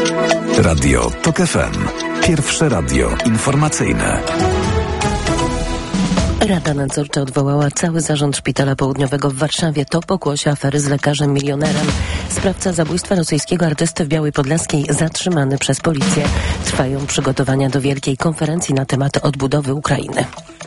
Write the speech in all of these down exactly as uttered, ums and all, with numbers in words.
Radio TOK F M. Pierwsze radio informacyjne. Rada Nadzorcza odwołała cały zarząd Szpitala Południowego w Warszawie. To pokłosie afery z lekarzem milionerem. Sprawca zabójstwa rosyjskiego artysty w Białej Podlaskiej zatrzymany przez policję. Trwają przygotowania do wielkiej konferencji na temat odbudowy Ukrainy.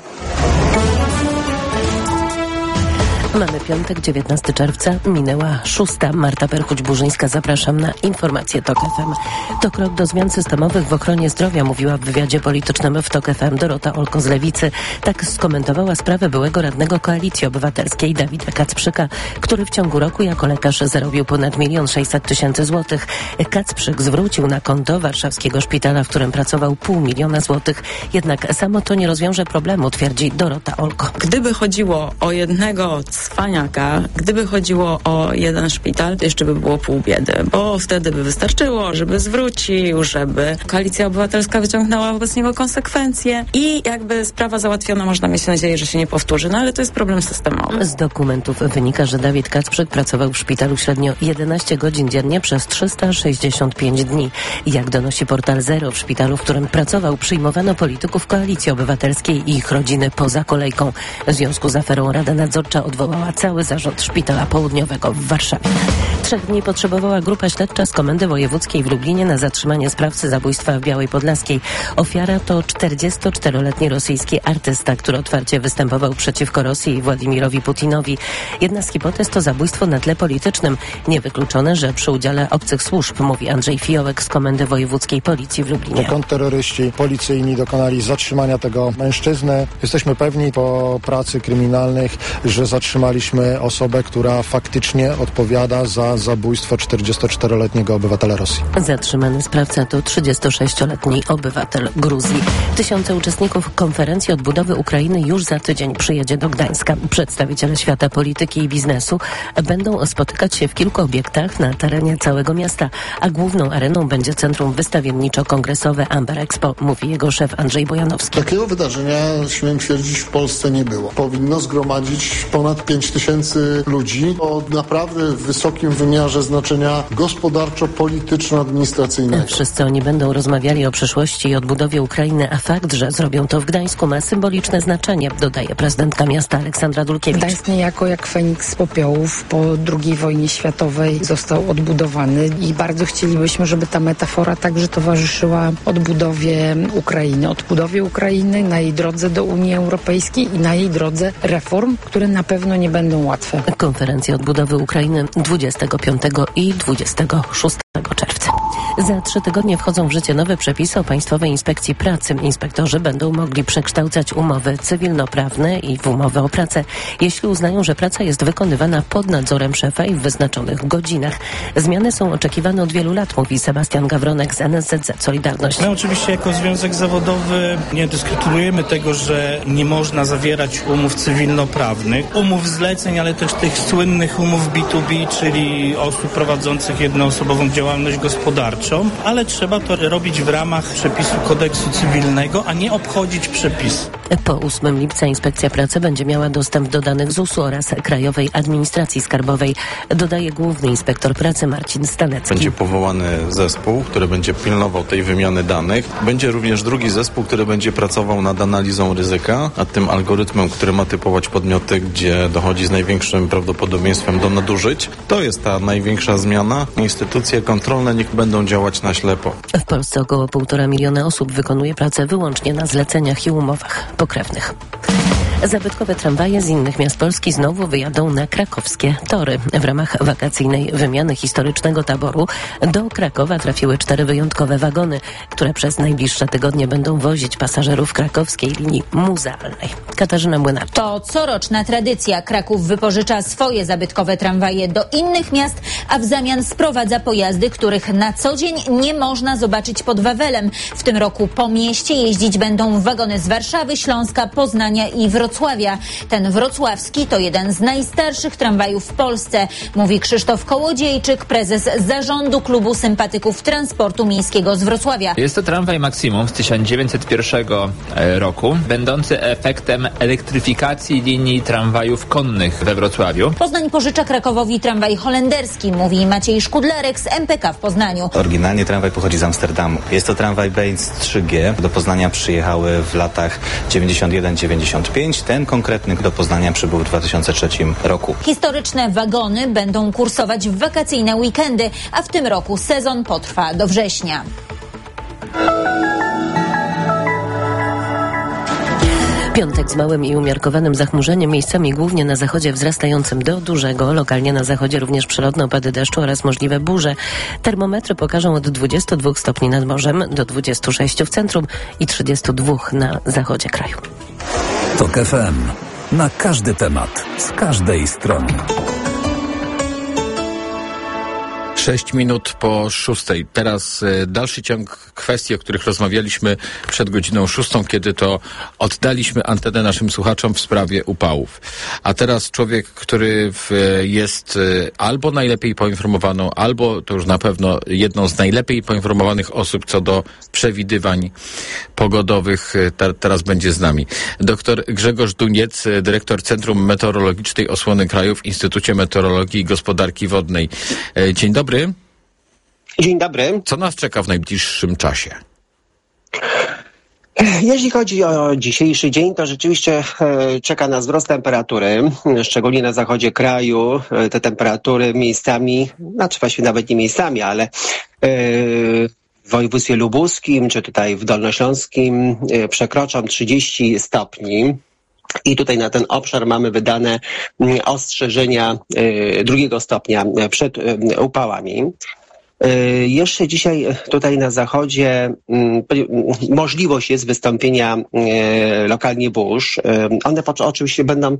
Mamy piątek, dziewiętnastego czerwca, minęła szósta. Marta Perchuć-Burzyńska, zapraszam na informacje TOK F M. To krok do zmian systemowych w ochronie zdrowia, mówiła w wywiadzie politycznym w TOK F M Dorota Olko z Lewicy. Tak skomentowała sprawę byłego radnego Koalicji Obywatelskiej Dawida Kacprzyka, który w ciągu roku jako lekarz zarobił ponad milion sześćset tysięcy złotych. Kacprzyk zwrócił na konto warszawskiego szpitala, w którym pracował, pół miliona złotych. Jednak samo to nie rozwiąże problemu, twierdzi Dorota Olko. Gdyby chodziło o jednego cwaniaka, gdyby chodziło o jeden szpital, jeszcze by było pół biedy, bo wtedy by wystarczyło, żeby zwrócił, żeby Koalicja Obywatelska wyciągnęła wobec niego konsekwencje i jakby sprawa załatwiona, można mieć nadzieję, że się nie powtórzy, no ale to jest problem systemowy. Z dokumentów wynika, że Dawid Kacprzyk pracował w szpitalu średnio jedenaście godzin dziennie przez trzysta sześćdziesiąt pięć dni. Jak donosi portal Zero, w szpitalu, w którym pracował, przyjmowano polityków Koalicji Obywatelskiej i ich rodziny poza kolejką. W związku z aferą Rada Nadzorcza odwołała cały zarząd Szpitala Południowego w Warszawie. Trzech dni potrzebowała grupa śledcza z Komendy Wojewódzkiej w Lublinie na zatrzymanie sprawcy zabójstwa w Białej Podlaskiej. Ofiara to czterdziestoczteroletni rosyjski artysta, który otwarcie występował przeciwko Rosji i Władimirowi Putinowi. Jedna z hipotez to zabójstwo na tle politycznym. Niewykluczone, że przy udziale obcych służb, mówi Andrzej Fiołek z Komendy Wojewódzkiej Policji w Lublinie. Kontrterroryści policyjni dokonali zatrzymania tego mężczyzny. Jesteśmy pewni po pracy kryminalnych, że zatrzymaliśmy osobę, która faktycznie odpowiada za zabójstwo czterdziestoczteroletniego obywatela Rosji. Zatrzymany sprawca to trzydziestosześcioletni obywatel Gruzji. Tysiące uczestników konferencji odbudowy Ukrainy już za tydzień przyjedzie do Gdańska. Przedstawiciele świata polityki i biznesu będą spotykać się w kilku obiektach na terenie całego miasta, a główną areną będzie Centrum Wystawienniczo-Kongresowe Amber Expo, mówi jego szef Andrzej Bojanowski. Takiego wydarzenia, śmiem twierdzić, w Polsce nie było. Powinno zgromadzić ponad pięć tysięcy ludzi o naprawdę wysokim wymiarze znaczenia gospodarczo-polityczno-administracyjnego. Wszyscy oni będą rozmawiali o przyszłości i odbudowie Ukrainy, a fakt, że zrobią to w Gdańsku, ma symboliczne znaczenie, dodaje prezydentka miasta Aleksandra Dulkiewicz. Gdańsk niejako jak Feniks z popiołów po drugiej wojnie światowej został odbudowany i bardzo chcielibyśmy, żeby ta metafora także towarzyszyła odbudowie Ukrainy. Odbudowie Ukrainy na jej drodze do Unii Europejskiej i na jej drodze reform, które na pewno nie będą łatwe. Konferencja odbudowy Ukrainy dwudziestego piątego i dwudziestego szóstego czerwca. Za trzy tygodnie wchodzą w życie nowe przepisy o Państwowej Inspekcji Pracy. Inspektorzy będą mogli przekształcać umowy cywilnoprawne i w umowy o pracę, jeśli uznają, że praca jest wykonywana pod nadzorem szefa i w wyznaczonych godzinach. Zmiany są oczekiwane od wielu lat, mówi Sebastian Gawronek z N S Z Z Solidarność. My oczywiście jako związek zawodowy nie dyskutujemy tego, że nie można zawierać umów cywilnoprawnych, umów zleceń, ale też tych słynnych umów B dwa B, czyli osób prowadzących jednoosobową działalność gospodarczą, ale trzeba to robić w ramach przepisu kodeksu cywilnego, a nie obchodzić przepisy. Po ósmego lipca Inspekcja Pracy będzie miała dostęp do danych Z U S u oraz Krajowej Administracji Skarbowej, dodaje główny inspektor pracy Marcin Stanecki. Będzie powołany zespół, który będzie pilnował tej wymiany danych. Będzie również drugi zespół, który będzie pracował nad analizą ryzyka, nad tym algorytmem, który ma typować podmioty, gdzie dochodzi z największym prawdopodobieństwem do nadużyć. To jest ta największa zmiana. Instytucje kontrolne niech będą działać na ślepo. W Polsce około półtora miliona osób wykonuje pracę wyłącznie na zleceniach i umowach pokrewnych. Zabytkowe tramwaje z innych miast Polski znowu wyjadą na krakowskie tory. W ramach wakacyjnej wymiany historycznego taboru do Krakowa trafiły cztery wyjątkowe wagony, które przez najbliższe tygodnie będą wozić pasażerów krakowskiej linii muzealnej. Katarzyna Młynarczyk. To coroczna tradycja. Kraków wypożycza swoje zabytkowe tramwaje do innych miast, a w zamian sprowadza pojazdy, których na co dzień nie można zobaczyć pod Wawelem. W tym roku po mieście jeździć będą wagony z Warszawy, Śląska, Poznania i Wrocławia. Wrocławia. Ten wrocławski to jeden z najstarszych tramwajów w Polsce, mówi Krzysztof Kołodziejczyk, prezes zarządu Klubu Sympatyków Transportu Miejskiego z Wrocławia. Jest to tramwaj Maksimum z tysiąc dziewięćset pierwszego roku, będący efektem elektryfikacji linii tramwajów konnych we Wrocławiu. Poznań pożycza Krakowowi tramwaj holenderski, mówi Maciej Szkudlarek z M P K w Poznaniu. Oryginalnie tramwaj pochodzi z Amsterdamu. Jest to tramwaj Benz trzy G. Do Poznania przyjechały w latach dziewięćdziesiąt jeden dziewięćdziesiąt pięć. Ten konkretny do Poznania przybył w dwa tysiące trzecim roku. Historyczne wagony będą kursować w wakacyjne weekendy, a w tym roku sezon potrwa do września. Piątek z małym i umiarkowanym zachmurzeniem, miejscami głównie na zachodzie wzrastającym do dużego, lokalnie na zachodzie również przelotne opady deszczu oraz możliwe burze. Termometry pokażą od dwudziestu dwóch stopni nad morzem do dwudziestu sześciu w centrum i trzydziestu dwóch na zachodzie kraju. TOK F M. Na każdy temat, z każdej strony. Sześć minut po szóstej. Teraz y, dalszy ciąg kwestii, o których rozmawialiśmy przed godziną szóstą, kiedy to oddaliśmy antenę naszym słuchaczom w sprawie upałów. A teraz człowiek, który w, jest y, albo najlepiej poinformowaną, albo to już na pewno jedną z najlepiej poinformowanych osób co do przewidywań pogodowych, y, te, teraz będzie z nami. Doktor Grzegorz Duniec, y, dyrektor Centrum Meteorologicznej Osłony Kraju w Instytucie Meteorologii i Gospodarki Wodnej. Y, dzień dobry. Dzień dobry. Co nas czeka w najbliższym czasie? Jeśli chodzi o dzisiejszy dzień, to rzeczywiście e, czeka nas wzrost temperatury, szczególnie na zachodzie kraju. E, te temperatury miejscami, znaczy właściwie nawet nie miejscami, ale e, w województwie lubuskim czy tutaj w dolnośląskim e, przekroczą trzydzieści stopni. I tutaj na ten obszar mamy wydane ostrzeżenia e, drugiego stopnia przed e, upałami. Jeszcze dzisiaj tutaj na zachodzie możliwość jest wystąpienia lokalnie burz. One oczywiście będą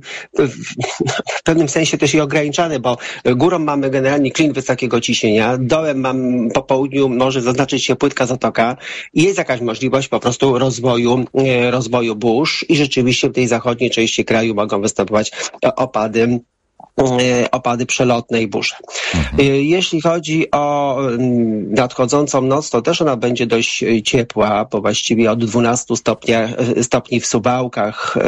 w pewnym sensie też i ograniczane, bo górą mamy generalnie klin wysokiego ciśnienia, dołem mam po południu może zaznaczyć się płytka zatoka i jest jakaś możliwość po prostu rozwoju, rozwoju burz i rzeczywiście w tej zachodniej części kraju mogą występować opady opady przelotne i burze. Mhm. Jeśli chodzi o nadchodzącą noc, to też ona będzie dość ciepła, bo właściwie od dwunastu stopnia, stopni w Suwałkach,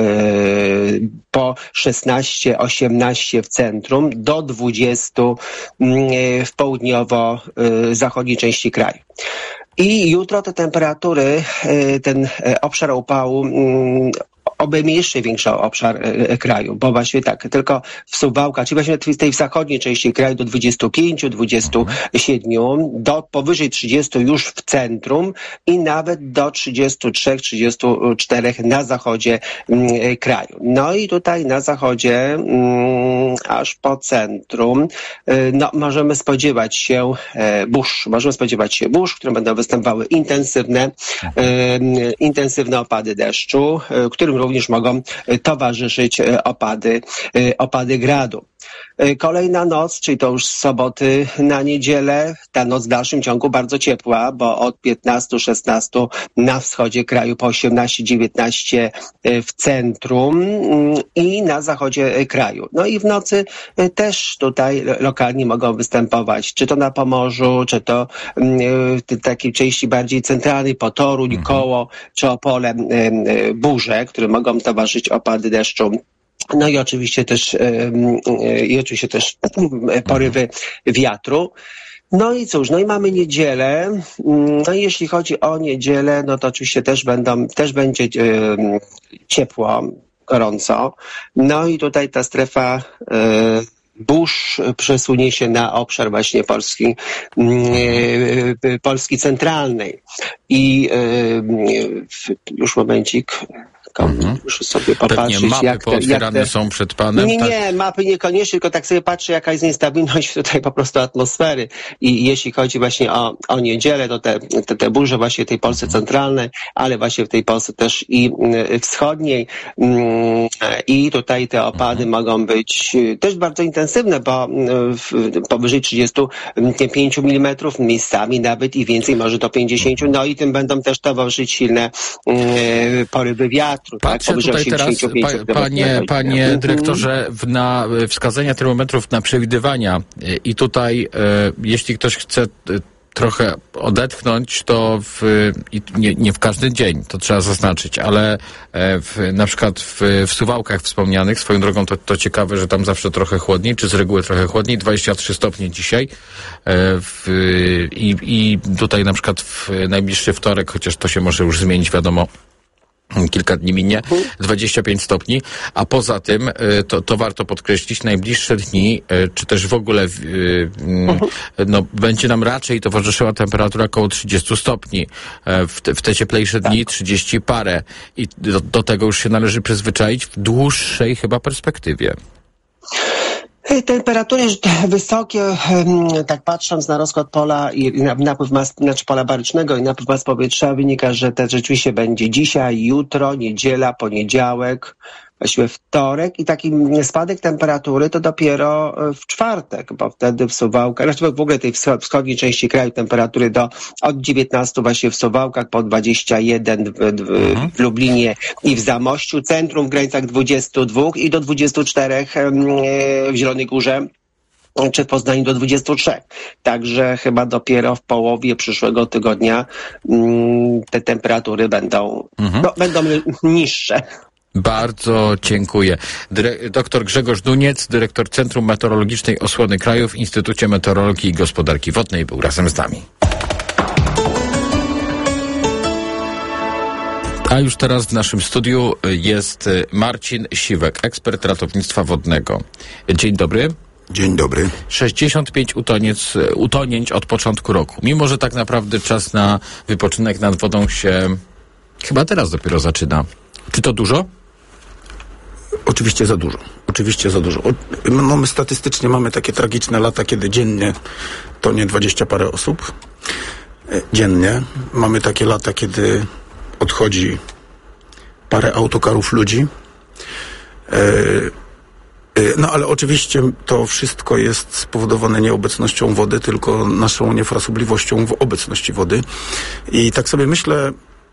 po szesnaście osiemnaście w centrum, do dwudziestu w południowo-zachodniej części kraju. I jutro te temperatury, ten obszar upału obejmie jeszcze większy obszar e, kraju, bo właściwie tak, tylko w Suwałkach, czyli właśnie w tej zachodniej części kraju do dwudziestu pięciu dwudziestu siedmiu, do powyżej trzydziestu już w centrum i nawet do trzydziestu trzech trzydziestu czterech na zachodzie m, kraju. No i tutaj na zachodzie m, aż po centrum e, no, możemy spodziewać się e, burz, możemy spodziewać się burz, które będą występowały intensywne, e, intensywne opady deszczu, e, którym również mogą towarzyszyć opady, opady gradu. Kolejna noc, czyli to już z soboty na niedzielę, ta noc w dalszym ciągu bardzo ciepła, bo od piętnastu szesnastu na wschodzie kraju, po osiemnaście dziewiętnaście w centrum i na zachodzie kraju. No i w nocy też tutaj lokalnie mogą występować, czy to na Pomorzu, czy to w takiej części bardziej centralnej, po Toruń, Koło, czy Opole, burze, które mogą towarzyszyć opady deszczu. No i oczywiście też, i oczywiście też porywy wiatru. No i cóż, no i mamy niedzielę. No i jeśli chodzi o niedzielę, no to oczywiście też będą, też będzie ciepło, gorąco. No i tutaj ta strefa burz przesunie się na obszar właśnie Polski, Polski centralnej. I już momencik. Mhm. Muszę sobie popatrzeć, pewnie mapy jak te, pootwierane jak te... są przed panem. Nie, tak? nie, mapy niekoniecznie, tylko tak sobie patrzę, jaka jest niestabilność tutaj po prostu atmosfery. I jeśli chodzi właśnie o, o niedzielę, to te, te, te burze właśnie w tej Polsce centralnej, ale właśnie w tej Polsce też i y, wschodniej, I tutaj te opady mhm. mogą być też bardzo intensywne, bo powyżej trzydzieści pięć milimetrów, miejscami nawet i więcej, może do pięćdziesiąt, no i tym będą też towarzyszyć silne y, porywy wiatru. Patrzę tak? tutaj teraz, pa, panie, panie dyrektorze, w, na wskazania termometrów na przewidywania i tutaj, y, jeśli ktoś chce y, trochę odetchnąć, to w, i nie, nie w każdy dzień, to trzeba zaznaczyć, ale w, na przykład w, w Suwałkach wspomnianych, swoją drogą to, to ciekawe, że tam zawsze trochę chłodniej, czy z reguły trochę chłodniej, dwadzieścia trzy stopnie dzisiaj w, i, i tutaj na przykład w najbliższy wtorek, chociaż to się może już zmienić, wiadomo, kilka dni minie, dwadzieścia pięć stopni, a poza tym, to, to warto podkreślić, najbliższe dni, czy też w ogóle no, będzie nam raczej towarzyszyła temperatura około trzydzieści stopni. W te, w te cieplejsze dni trzydzieści parę i do, do tego już się należy przyzwyczaić w dłuższej chyba perspektywie. Temperatury wysokie, tak patrząc na rozkład pola i napływ mas, znaczy pola barycznego i napływ mas powietrza, wynika, że to rzeczywiście będzie dzisiaj, jutro, niedziela, poniedziałek, właściwie wtorek i taki spadek temperatury to dopiero w czwartek, bo wtedy w Suwałkach, znaczy w ogóle tej wschodniej części kraju temperatury do od dziewiętnastu właśnie w Suwałkach, po dwadzieścia jeden w, w, mhm. w Lublinie i w Zamościu, centrum w granicach dwudziestu dwóch i do dwudziestu czterech w Zielonej Górze czy w Poznaniu do dwudziestu trzech. Także chyba dopiero w połowie przyszłego tygodnia mm, te temperatury będą, mhm. no, będą niższe. Bardzo dziękuję. Dyre- doktor Grzegorz Duniec, dyrektor Centrum Meteorologicznej Osłony Kraju w Instytucie Meteorologii i Gospodarki Wodnej, był razem z nami. A już teraz w naszym studiu jest Marcin Siwek, ekspert ratownictwa wodnego. Dzień dobry. Dzień dobry. sześćdziesiąt pięć utoniec, utonięć od początku roku. Mimo że tak naprawdę czas na wypoczynek nad wodą się chyba teraz dopiero zaczyna. Czy to dużo? Oczywiście za dużo. Oczywiście za dużo. No my statystycznie mamy takie tragiczne lata, kiedy dziennie tonie dwadzieścia parę osób. Dziennie. Mamy takie lata, kiedy odchodzi parę autokarów ludzi. No ale oczywiście to wszystko jest spowodowane nie obecnością wody, tylko naszą niefrasobliwością w obecności wody. I tak sobie myślę,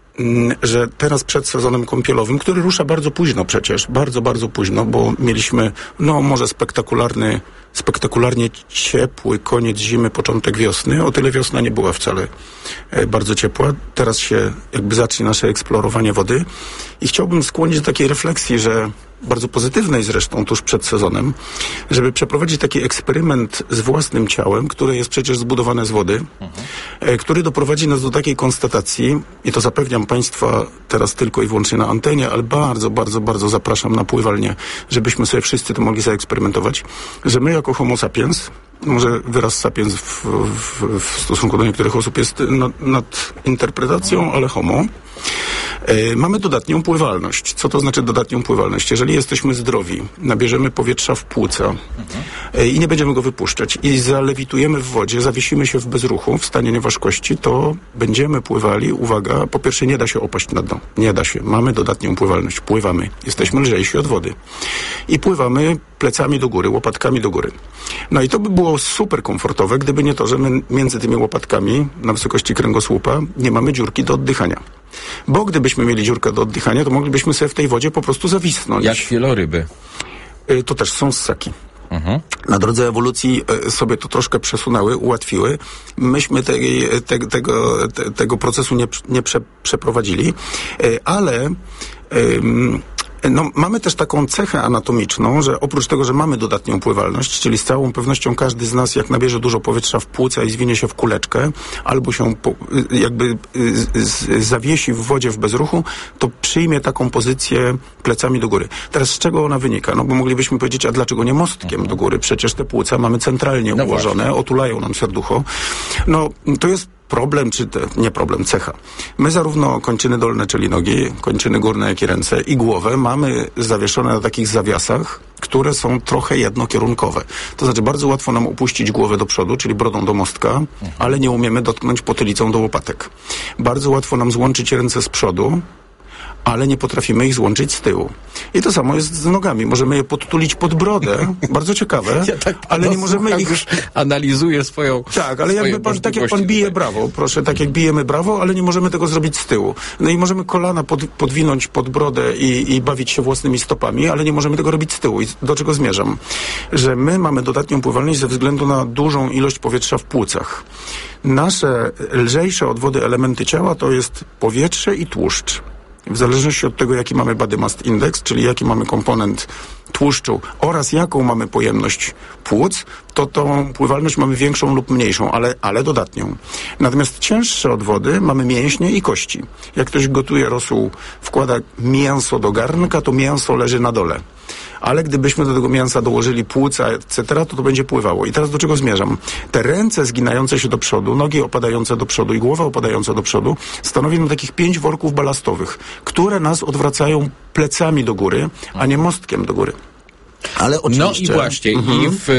że teraz przed sezonem kąpielowym, który rusza bardzo późno przecież, bardzo, bardzo późno, bo mieliśmy, no może spektakularny, spektakularnie ciepły koniec zimy, początek wiosny. O tyle wiosna nie była wcale e, bardzo ciepła. Teraz się jakby zacznie nasze eksplorowanie wody i chciałbym skłonić do takiej refleksji, że bardzo pozytywnej zresztą tuż przed sezonem, żeby przeprowadzić taki eksperyment z własnym ciałem, które jest przecież zbudowane z wody, mhm. e, który doprowadzi nas do takiej konstatacji, i to zapewniam Państwa teraz tylko i wyłącznie na antenie, ale bardzo, bardzo, bardzo zapraszam na pływalnię, żebyśmy sobie wszyscy to mogli zaeksperymentować, że my jako homo sapiens, może wyraz sapiens w, w, w stosunku do niektórych osób jest nad, nad interpretacją, ale homo, e, mamy dodatnią pływalność. Co to znaczy dodatnią pływalność? Jeżeli jesteśmy zdrowi, nabierzemy powietrza w płuca mhm. e, i nie będziemy go wypuszczać i zalewitujemy w wodzie, zawiesimy się w bezruchu, w stanie nieważkości, to będziemy pływali, uwaga, po pierwsze nie da się opaść na dno. Nie da się. Mamy dodatnią pływalność. Pływamy. Jesteśmy lżejsi od wody. I pływamy plecami do góry, łopatkami do góry. No i to by było super komfortowe, gdyby nie to, że my między tymi łopatkami na wysokości kręgosłupa nie mamy dziurki do oddychania. Bo gdybyśmy mieli dziurkę do oddychania, to moglibyśmy sobie w tej wodzie po prostu zawisnąć. Jak wieloryby. Y, to też są ssaki. Mhm. Na drodze ewolucji y, sobie to troszkę przesunęły, ułatwiły. Myśmy tej, te, tego, te, tego procesu nie, nie prze, przeprowadzili, y, ale y, no, mamy też taką cechę anatomiczną, że oprócz tego, że mamy dodatnią pływalność, czyli z całą pewnością każdy z nas, jak nabierze dużo powietrza w płuca i zwinie się w kuleczkę, albo się po, jakby z, zawiesi w wodzie w bezruchu, to przyjmie taką pozycję plecami do góry. Teraz z czego ona wynika? No bo moglibyśmy powiedzieć, a dlaczego nie mostkiem do góry? Przecież te płuca mamy centralnie no ułożone, właśnie. Otulają nam serducho. No, to jest problem, czy te, nie problem, cecha. My zarówno kończyny dolne, czyli nogi, kończyny górne, jak i ręce i głowę mamy zawieszone na takich zawiasach, które są trochę jednokierunkowe. To znaczy bardzo łatwo nam upuścić głowę do przodu, czyli brodą do mostka, mhm. ale nie umiemy dotknąć potylicą do łopatek. Bardzo łatwo nam złączyć ręce z przodu, ale nie potrafimy ich złączyć z tyłu. I to samo jest z nogami. Możemy je podtulić pod brodę, bardzo ciekawe, ja tak ale nie możemy ich... Już analizuje swoją... Tak, ale jakby pan, tak jak pan bije brawo, proszę, tak jak bijemy brawo, ale nie możemy tego zrobić z tyłu. No i możemy kolana pod, podwinąć pod brodę i, i bawić się własnymi stopami, ale nie możemy tego robić z tyłu. I do czego zmierzam? Że my mamy dodatnią pływalność ze względu na dużą ilość powietrza w płucach. Nasze lżejsze od wody elementy ciała to jest powietrze i tłuszcz. W zależności od tego, jaki mamy body mass index, czyli jaki mamy komponent tłuszczu oraz jaką mamy pojemność płuc, to tą pływalność mamy większą lub mniejszą, ale, ale dodatnią. Natomiast cięższe od wody mamy mięśnie i kości. Jak ktoś gotuje rosół, wkłada mięso do garnka, to mięso leży na dole. Ale gdybyśmy do tego mięsa dołożyli płuca, et cetera, to to będzie pływało. I teraz do czego zmierzam? Te ręce zginające się do przodu, nogi opadające do przodu i głowa opadająca do przodu stanowią takich pięć worków balastowych, które nas odwracają plecami do góry, a nie mostkiem do góry. Ale oczywiście... No i właśnie, mhm. i w,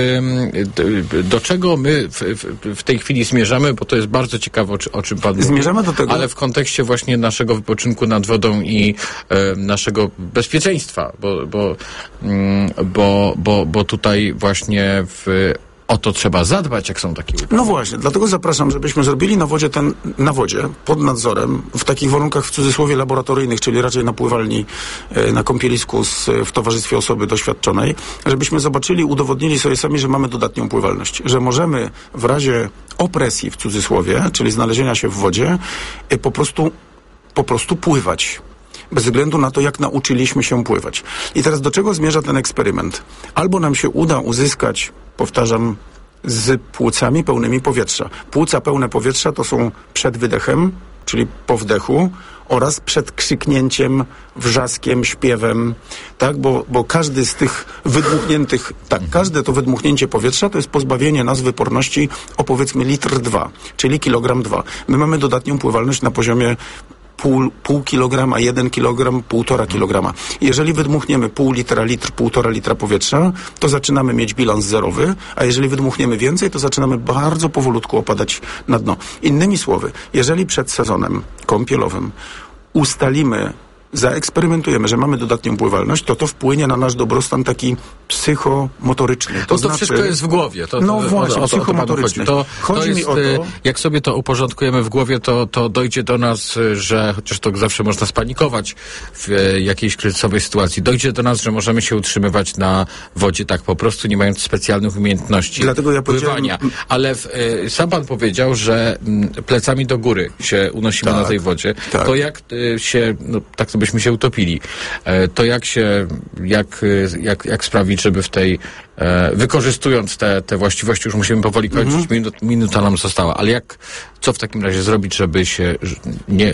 do, do czego my w, w, w tej chwili zmierzamy, bo to jest bardzo ciekawe, o, o czym pan mówi. Zmierzamy do tego. Ale w kontekście właśnie naszego wypoczynku nad wodą i e, naszego bezpieczeństwa, bo, bo, mm, bo, bo, bo tutaj właśnie w o to trzeba zadbać, jak są takie wypadki. No właśnie, dlatego zapraszam, żebyśmy zrobili na wodzie ten, na wodzie, pod nadzorem, w takich warunkach w cudzysłowie laboratoryjnych, czyli raczej na pływalni, na kąpielisku z, w towarzystwie osoby doświadczonej, żebyśmy zobaczyli, udowodnili sobie sami, że mamy dodatnią pływalność, że możemy w razie opresji w cudzysłowie, czyli znalezienia się w wodzie, po prostu, po prostu pływać. Bez względu na to, jak nauczyliśmy się pływać. I teraz do czego zmierza ten eksperyment? Albo nam się uda uzyskać, powtarzam, z płucami pełnymi powietrza. Płuca pełne powietrza to są przed wydechem, czyli po wdechu, oraz przed krzyknięciem, wrzaskiem, śpiewem, tak? Bo, bo każdy z tych wydmuchniętych, tak, każde to wydmuchnięcie powietrza to jest pozbawienie nas wyporności o powiedzmy litr dwa, czyli kilogram dwa. My mamy dodatnią pływalność na poziomie Pół, pół kilograma, jeden kilogram, półtora kilograma. Jeżeli wydmuchniemy pół litra, litr, półtora litra powietrza, to zaczynamy mieć bilans zerowy, a jeżeli wydmuchniemy więcej, to zaczynamy bardzo powolutku opadać na dno. Innymi słowy, jeżeli przed sezonem kąpielowym ustalimy, zaeksperymentujemy, że mamy dodatnią pływalność, to to wpłynie na nasz dobrostan taki psychomotoryczny. To, to, to znaczy, wszystko jest w głowie. To, no to, właśnie, o, o, psychomotoryczny. To, chodzi to jest, mi o to... Jak sobie to uporządkujemy w głowie, to, to dojdzie do nas, że, chociaż to zawsze można spanikować w jakiejś kryzysowej sytuacji, dojdzie do nas, że możemy się utrzymywać na wodzie tak po prostu, nie mając specjalnych umiejętności Dlatego ja pływania. Ale w, y, sam pan powiedział, że m, plecami do góry się unosimy tak, na tej wodzie. Tak. To jak y, się, no, tak to byśmy się utopili. E, to jak się, jak, jak, jak sprawić, żeby w tej, e, wykorzystując te, te właściwości, już musimy powoli kończyć, mhm. minut, minuta nam została, ale jak, co w takim razie zrobić, żeby się nie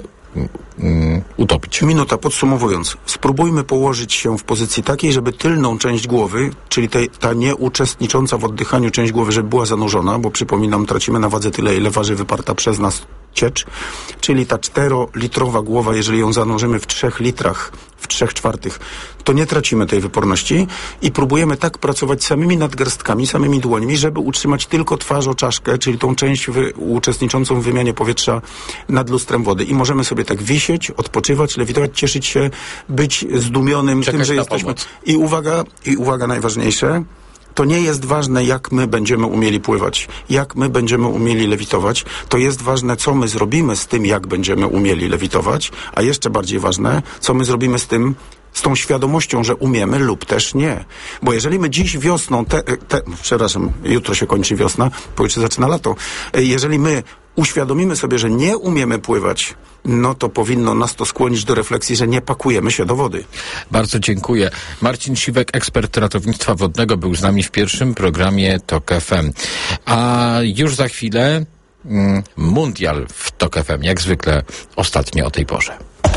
um, utopić? Minuta, podsumowując. Spróbujmy położyć się w pozycji takiej, żeby tylną część głowy, czyli tej, ta nieuczestnicząca w oddychaniu część głowy, żeby była zanurzona, bo przypominam, tracimy na wadze tyle, ile waży wyparta przez nas ciecz, czyli ta czterolitrowa głowa, jeżeli ją zanurzymy w trzech litrach, w trzech czwartych, to nie tracimy tej wyporności i próbujemy tak pracować samymi nadgarstkami, samymi dłońmi, żeby utrzymać tylko twarz o czaszkę, czyli tą część wy, uczestniczącą w wymianie powietrza nad lustrem wody. I możemy sobie tak wisieć, odpoczywać, lewitować, cieszyć się, być zdumionym Czekać tym, że na jesteśmy... pomoc. I uwaga, i uwaga najważniejsze, to nie jest ważne, jak my będziemy umieli pływać, jak my będziemy umieli lewitować. To jest ważne, co my zrobimy z tym, jak będziemy umieli lewitować, a jeszcze bardziej ważne, co my zrobimy z tym, z tą świadomością, że umiemy lub też nie. Bo jeżeli my dziś wiosną, te, te, przepraszam, jutro się kończy wiosna, pojutrze zaczyna lato, jeżeli my uświadomimy sobie, że nie umiemy pływać, no to powinno nas to skłonić do refleksji, że nie pakujemy się do wody. Bardzo dziękuję. Marcin Siwek, ekspert ratownictwa wodnego, był z nami w pierwszym programie TOK F M. A już za chwilę mm, mundial w TOK F M, jak zwykle ostatnio o tej porze.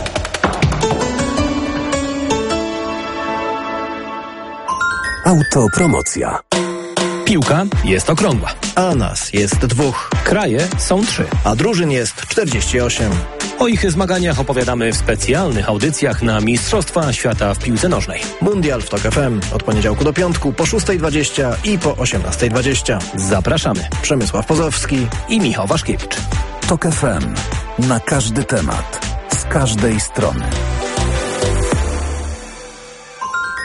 Autopromocja. Piłka jest okrągła, a nas jest dwóch. Kraje są trzy, a drużyn jest czterdzieści osiem. O ich zmaganiach opowiadamy w specjalnych audycjach na Mistrzostwa Świata w piłce nożnej. Mundial w TOK F M od poniedziałku do piątku po szóstej dwadzieścia i po osiemnastej dwadzieścia. Zapraszamy. Przemysław Pozowski i Michał Waszkiewicz. TOK F M. Na każdy temat. Z każdej strony.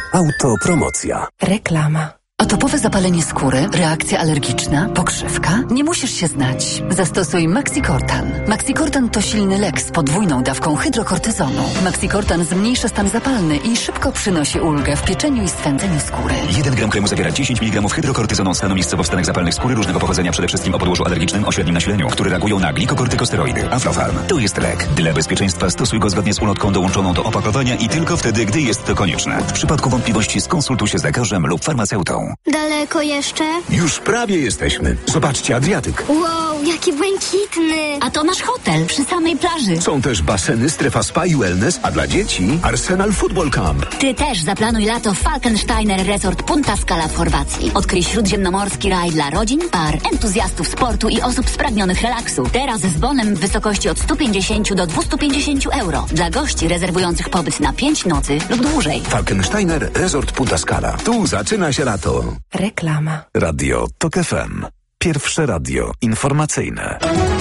Autopromocja. Reklama. Atopowe zapalenie skóry, reakcja alergiczna, pokrzywka? Nie musisz się znać. Zastosuj Maxicortan. Maxicortan to silny lek z podwójną dawką hydrokortyzonu. Maxicortan zmniejsza stan zapalny i szybko przynosi ulgę w pieczeniu i swędzeniu skóry. jeden gram kremu zawiera dziesięć miligramów hydrokortyzonu stanu miejscowo w stanach zapalnych skóry różnego pochodzenia, przede wszystkim o podłożu alergicznym o średnim nasileniu, które reagują na glikokortykosteroidy. Aflofarm. To jest lek. Dla bezpieczeństwa stosuj go zgodnie z ulotką dołączoną do opakowania i tylko wtedy, gdy jest to konieczne. W przypadku wątpliwości skonsultuj się z lekarzem lub farmaceutą. Daleko jeszcze? Już prawie jesteśmy. Zobaczcie, Adriatyk. Wow, jaki błękitny. A to nasz hotel przy samej plaży. Są też baseny, strefa spa i wellness, a dla dzieci Arsenal Football Camp. Ty też zaplanuj lato w Falkensteiner Resort Punta Scala w Chorwacji. Odkryj śródziemnomorski raj dla rodzin, par, entuzjastów sportu i osób spragnionych relaksu. Teraz z bonem w wysokości od sto pięćdziesiąt do dwieście pięćdziesiąt euro. Dla gości rezerwujących pobyt na pięć nocy lub dłużej. Falkensteiner Resort Punta Scala. Tu zaczyna się lato. Reklama. Radio Tok F M. Pierwsze radio informacyjne.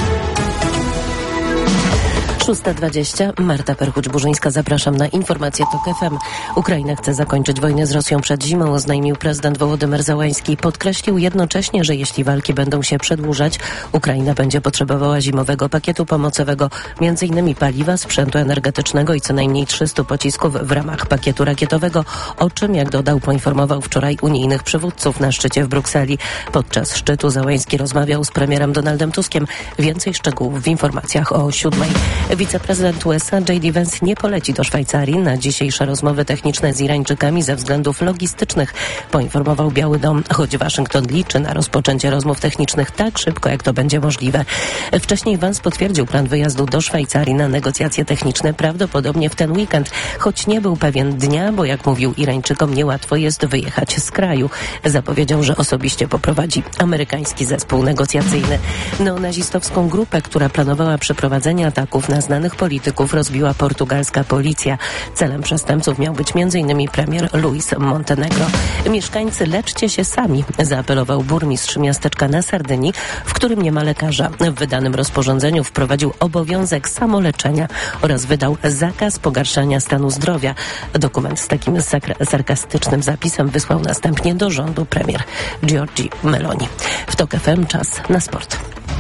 szósta dwadzieścia. Marta Perchuć-Burzyńska, zapraszam na informację Tok F M. Ukraina chce zakończyć wojnę z Rosją przed zimą, oznajmił prezydent Wołodymyr Zełański. Podkreślił jednocześnie, że jeśli walki będą się przedłużać, Ukraina będzie potrzebowała zimowego pakietu pomocowego, między innymi paliwa, sprzętu energetycznego i co najmniej trzystu pocisków w ramach pakietu rakietowego, o czym, jak dodał, poinformował wczoraj unijnych przywódców na szczycie w Brukseli. Podczas szczytu Zełański rozmawiał z premierem Donaldem Tuskiem. Więcej szczegółów w informacjach o siódmej. Wiceprezydent U S A J D Vance nie poleci do Szwajcarii na dzisiejsze rozmowy techniczne z Irańczykami ze względów logistycznych, poinformował Biały Dom, choć Waszyngton liczy na rozpoczęcie rozmów technicznych tak szybko, jak to będzie możliwe. Wcześniej Vance potwierdził plan wyjazdu do Szwajcarii na negocjacje techniczne prawdopodobnie w ten weekend, choć nie był pewien dnia, bo jak mówił Irańczykom, niełatwo jest wyjechać z kraju. Zapowiedział, że osobiście poprowadzi amerykański zespół negocjacyjny. Neonazistowską grupę, która planowała przeprowadzenie ataków na znanych polityków, rozbiła portugalska policja. Celem przestępców miał być między innymi premier Luis Montenegro. Mieszkańcy, leczcie się sami, zaapelował burmistrz miasteczka na Sardynii, w którym nie ma lekarza. W wydanym rozporządzeniu wprowadził obowiązek samoleczenia oraz wydał zakaz pogarszania stanu zdrowia. Dokument z takim sakra- sarkastycznym zapisem wysłał następnie do rządu premier Giorgi Meloni. W Tok F M czas na sport.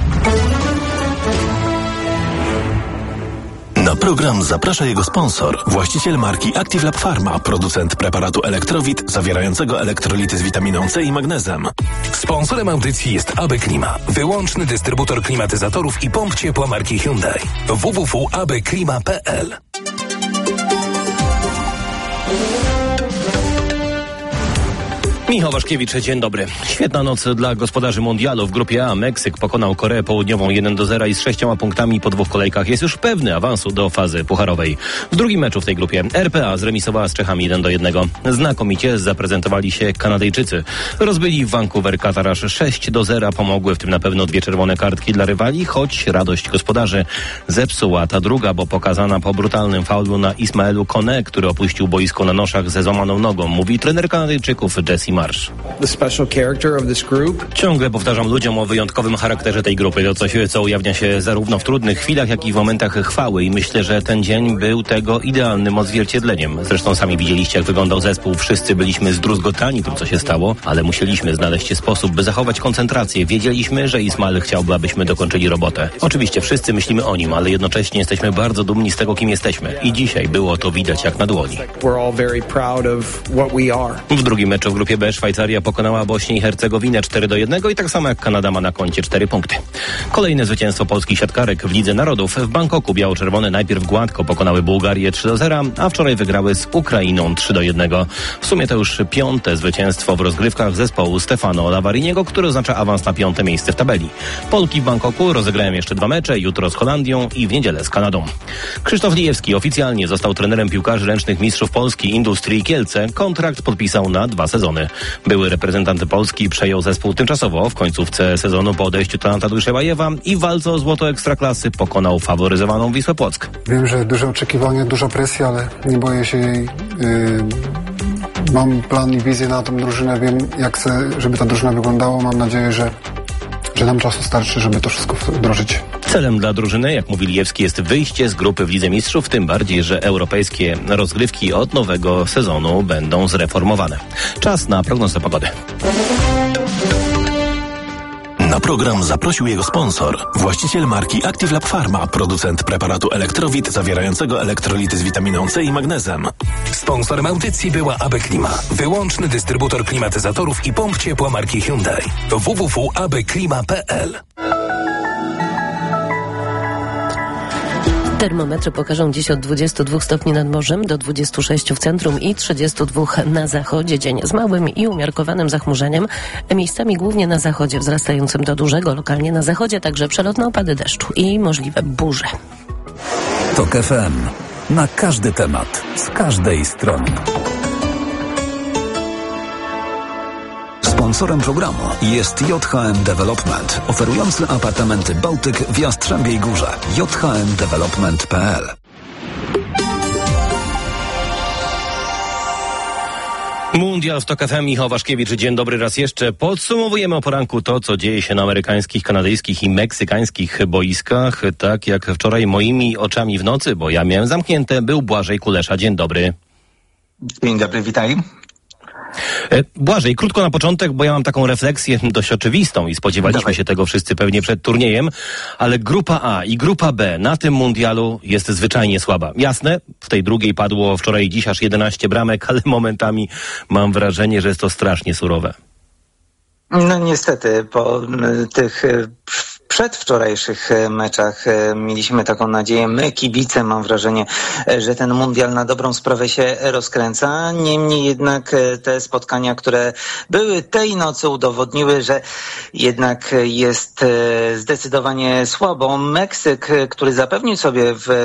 Na program zaprasza jego sponsor, właściciel marki Active Lab Pharma, producent preparatu Elektrowit zawierającego elektrolity z witaminą C i magnezem. Sponsorem audycji jest A B Klima, wyłączny dystrybutor klimatyzatorów i pomp ciepła marki Hyundai. w w w kropka a b klima kropka p l. Michał Waszkiewicz, dzień dobry. Świetna noc dla gospodarzy mundialu. W grupie A Meksyk pokonał Koreę Południową jeden do zera i z sześcioma punktami po dwóch kolejkach jest już pewny awansu do fazy pucharowej. W drugim meczu w tej grupie R P A zremisowała z Czechami jeden do jednego. Znakomicie zaprezentowali się Kanadyjczycy. Rozbyli w Vancouver Katar aż sześć do zera. Pomogły w tym na pewno dwie czerwone kartki dla rywali, choć radość gospodarzy zepsuła ta druga, bo pokazana po brutalnym faulu na Ismaelu Kone, który opuścił boisko na noszach ze złamaną nogą, mówi trener Kanadyjczyków Jesse Marsz. Ciągle powtarzam ludziom o wyjątkowym charakterze tej grupy. To coś, co ujawnia się zarówno w trudnych chwilach, jak i w momentach chwały. I myślę, że ten dzień był tego idealnym odzwierciedleniem. Zresztą sami widzieliście, jak wyglądał zespół. Wszyscy byliśmy zdruzgotani tym, co się stało, ale musieliśmy znaleźć sposób, by zachować koncentrację. Wiedzieliśmy, że Ismael chciałby, abyśmy dokończyli robotę. Oczywiście wszyscy myślimy o nim, ale jednocześnie jesteśmy bardzo dumni z tego, kim jesteśmy. I dzisiaj było to widać jak na dłoni. W drugim meczu w grupie B Szwajcaria pokonała Bośnię i Hercegowinę cztery do jednego i tak samo jak Kanada ma na koncie cztery punkty. Kolejne zwycięstwo polskich siatkarek w Lidze Narodów. W Bangkoku biało-czerwone najpierw gładko pokonały Bułgarię trzy do zera, a wczoraj wygrały z Ukrainą trzy do jednego. W sumie to już piąte zwycięstwo w rozgrywkach zespołu Stefano Lavariniego, który oznacza awans na piąte miejsce w tabeli. Polki w Bangkoku rozegrają jeszcze dwa mecze, jutro z Holandią i w niedzielę z Kanadą. Krzysztof Lijewski oficjalnie został trenerem piłkarzy ręcznych mistrzów Polski Industrii Kielce. Kontrakt podpisał na dwa sezony. Były reprezentant Polski przejął zespół tymczasowo w końcówce sezonu po odejściu Talanta Dujszewajewa i w walce o złoto Ekstraklasy pokonał faworyzowaną Wisłę Płock. Wiem, że duże oczekiwania, duża presja, ale nie boję się jej. Yy, mam plan i wizję na tą drużynę, wiem jak chcę, żeby ta drużyna wyglądała. Mam nadzieję, że że nam czasu starczy, żeby to wszystko wdrożyć. Celem dla drużyny, jak mówi Lijewski, jest wyjście z grupy w Lidze Mistrzów, tym bardziej, że europejskie rozgrywki od nowego sezonu będą zreformowane. Czas na prognozę pogody. Na program zaprosił jego sponsor, właściciel marki Active Lab Pharma, producent preparatu Elektrowit zawierającego elektrolity z witaminą C i magnezem. Sponsorem audycji była A B Klima, wyłączny dystrybutor klimatyzatorów i pomp ciepła marki Hyundai. w w w kropka a b klima kropka p l. Termometry pokażą dziś od dwudziestu dwóch stopni nad morzem do dwudziestu sześciu w centrum i trzydziestu dwóch na zachodzie. Dzień z małym i umiarkowanym zachmurzeniem, miejscami głównie na zachodzie wzrastającym do dużego, lokalnie na zachodzie także przelotne opady deszczu i możliwe burze. Tok F M. Na każdy temat, z każdej strony. Sponsorem programu jest J H M Development, oferujący apartamenty Bałtyk w Jastrzębiej Górze. j h m development kropka p l. Mundial w Tok F M, Michał Waszkiewicz. Dzień dobry raz jeszcze. Podsumowujemy o poranku to, co dzieje się na amerykańskich, kanadyjskich i meksykańskich boiskach. Tak jak wczoraj moimi oczami w nocy, bo ja miałem zamknięte, był Błażej Kulesza. Dzień dobry. Dzień dobry, witaj. Błażej, krótko na początek, bo ja mam taką refleksję dość oczywistą i spodziewaliśmy Dawaj. się tego wszyscy pewnie przed turniejem, ale grupa A i grupa B na tym mundialu jest zwyczajnie słaba. Jasne, w tej drugiej padło wczoraj i dziś aż jedenaście bramek, ale momentami mam wrażenie, że jest to strasznie surowe. No niestety, po tych przedwczorajszych meczach mieliśmy taką nadzieję. My, kibice, mam wrażenie, że ten mundial na dobrą sprawę się rozkręca. Niemniej jednak te spotkania, które były tej nocy, udowodniły, że jednak jest zdecydowanie słabo. Meksyk, który zapewnił sobie w